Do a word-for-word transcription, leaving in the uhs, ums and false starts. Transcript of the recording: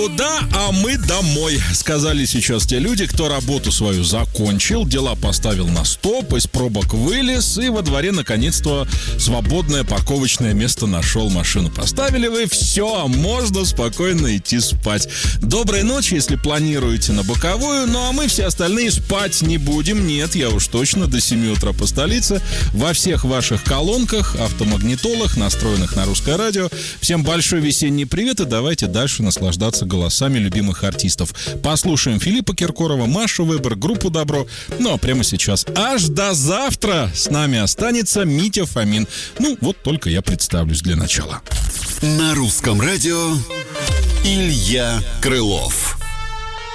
Да, а мы домой, сказали сейчас те люди, кто работу свою закончил, дела поставил на стоп, из пробок вылез и во дворе наконец-то свободное парковочное место нашел. Машину поставили вы, все, можно спокойно идти спать. Доброй ночи, если планируете на боковую, ну а мы все остальные спать не будем. Нет, я уж точно до семи утра по столице, во всех ваших колонках, автомагнитолах, настроенных на русское радио. Всем большой весенний привет и давайте дальше наслаждаться голосами любимых артистов. Послушаем Филиппа Киркорова, Машу Вебер, группу «Добро». Ну, а прямо сейчас аж до завтра с нами останется Митя Фомин. Ну, вот только я представлюсь для начала. На русском радио Илья Крылов.